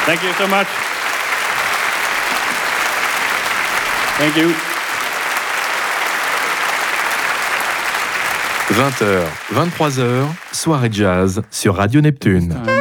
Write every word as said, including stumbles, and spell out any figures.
Thank you so much. Thank you. vingt heures, vingt-trois heures, soirée jazz sur Radio Neptune.